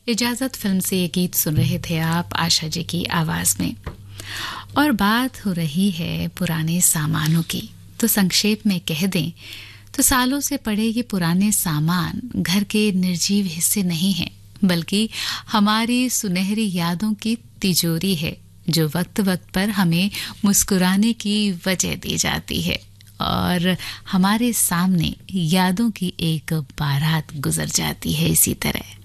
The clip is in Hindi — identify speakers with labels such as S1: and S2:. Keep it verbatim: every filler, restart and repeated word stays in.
S1: इजाजत फिल्म से ये गीत सुन रहे थे आप आशा जी की आवाज में। और बात हो रही है पुराने सामानों की, तो संक्षेप में कह दें तो सालों से पड़े ये पुराने सामान घर के निर्जीव हिस्से नहीं हैं, बल्कि हमारी सुनहरी यादों की तिजोरी है, जो वक्त वक्त पर हमें मुस्कुराने की वजह दी जाती है और हमारे सामने यादों की एक बारात गुजर जाती है इसी तरह।